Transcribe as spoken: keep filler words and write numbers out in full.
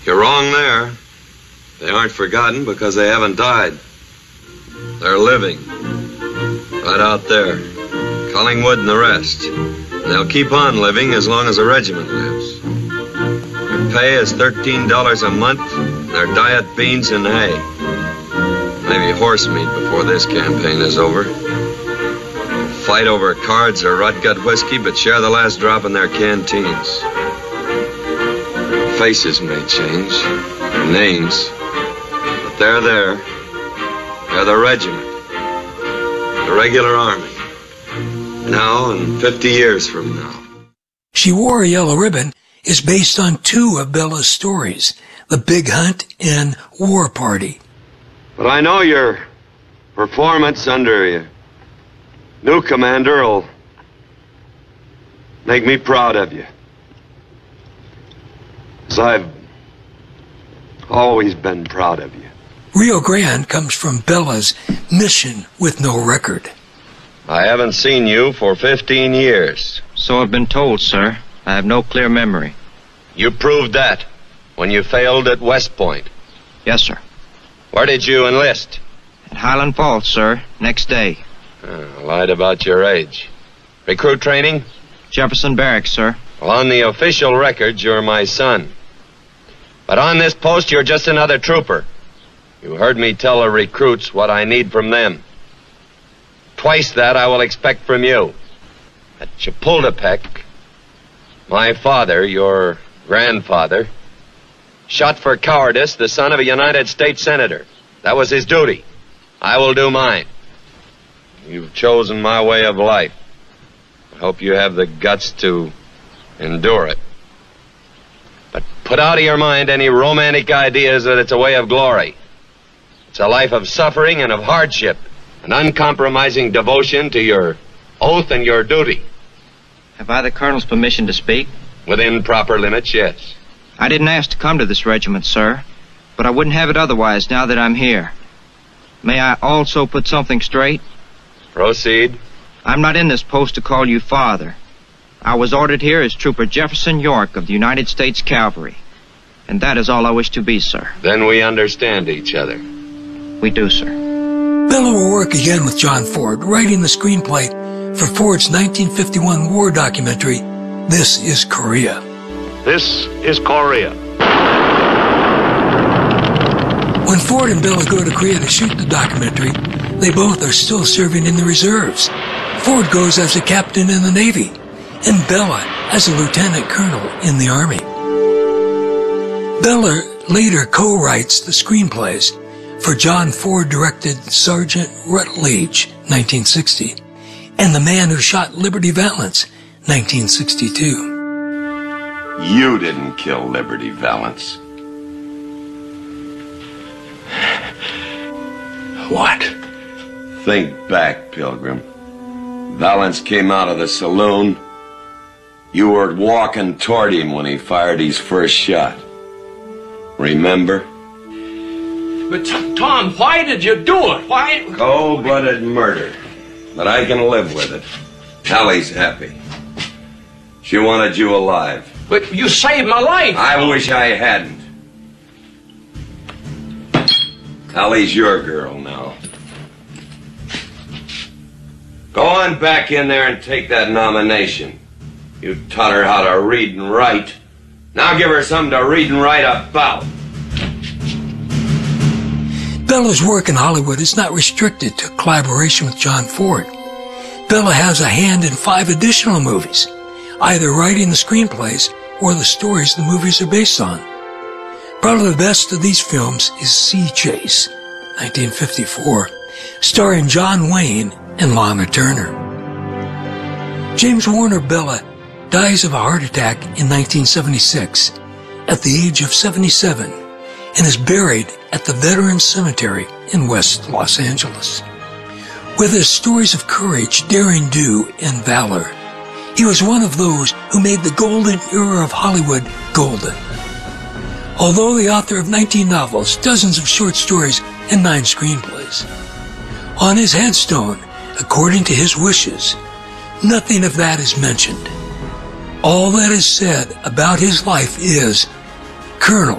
You're wrong there. They aren't forgotten because they haven't died. They're living. Right out there. Collingwood and the rest. And they'll keep on living as long as the regiment lives. Their pay is thirteen dollars a month. And their diet, beans and hay. Maybe horse meat before this campaign is over. Fight over cards or rot-gut whiskey, but share the last drop in their canteens. Faces may change, their names, but they're there. They're the regiment, the regular army. Now and fifty years from now. She Wore a Yellow Ribbon is based on two of Bella's stories, The Big Hunt and War Party. But I know your performance under your new commander will make me proud of you. As I've always been proud of you. Rio Grande comes from Bella's Mission with No Record. I haven't seen you for fifteen years. So I've been told, sir. I have no clear memory. You proved that when you failed at West Point. Yes, sir. Where did you enlist? At Highland Falls, sir. Next day. Uh, lied about your age. Recruit training? Jefferson Barracks, sir. Well, on the official records, you're my son. But on this post, you're just another trooper. You heard me tell the recruits what I need from them. Twice that I will expect from you. At Chapultepec, my father, your grandfather, shot for cowardice the son of a United States Senator. That was his duty. I will do mine. You've chosen my way of life. I hope you have the guts to endure it. But put out of your mind any romantic ideas that it's a way of glory. It's a life of suffering and of hardship, an uncompromising devotion to your oath and your duty. Have I the Colonel's permission to speak? Within proper limits, yes. I didn't ask to come to this regiment, sir, but I wouldn't have it otherwise now that I'm here. May I also put something straight? Proceed. I'm not in this post to call you father. I was ordered here as Trooper Jefferson York of the United States Cavalry. And that is all I wish to be, sir. Then we understand each other. We do, sir. Bella will work again with John Ford, writing the screenplay for Ford's nineteen fifty-one war documentary, This is Korea. This is Korea. When Ford and Bella go to Korea to shoot the documentary, they both are still serving in the reserves. Ford goes as a captain in the Navy, and Bella as a lieutenant colonel in the Army. Bella later co-writes the screenplays for John Ford-directed Sergeant Rutledge, nineteen sixty, and The Man Who Shot Liberty Valance, nineteen sixty-two. You didn't kill Liberty Valance. What? Think back, Pilgrim. Valance came out of the saloon. You were walking toward him when he fired his first shot. Remember? But, Tom, why did you do it? Why? Cold-blooded murder. But I can live with it. Allie's happy. She wanted you alive. But you saved my life. I wish I hadn't. Allie's your girl now. Go on back in there and take that nomination. You taught her how to read and write. Now give her something to read and write about. Bella's work in Hollywood is not restricted to collaboration with John Ford. Bella has a hand in five additional movies, either writing the screenplays or the stories the movies are based on. Probably the best of these films is Sea Chase, nineteen fifty-four, starring John Wayne and Lana Turner. James Warner Bella dies of a heart attack in nineteen seventy-six at the age of seventy-seven and is buried at the Veterans Cemetery in West Los Angeles. With his stories of courage, daring do, and valor, he was one of those who made the golden era of Hollywood golden. Although the author of nineteen novels, dozens of short stories, and nine screenplays, on his headstone, according to his wishes, nothing of that is mentioned. All that is said about his life is Colonel